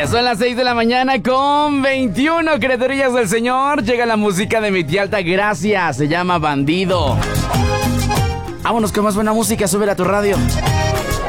Ya son las 6 de la mañana con 21 criaturillas del Señor. Llega la música de mi tía Alta Gracia. Se llama Bandido. Vámonos con más buena música. Súbela a tu radio.